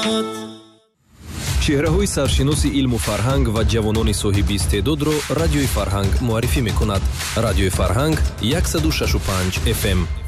чеҳраҳои саршиноси илму фарҳанг ва ҷавонони соҳиби истеъдодро радиои Фарҳанг муаррифӣ мекунад. Радиои Фарҳанг 106.5 FM.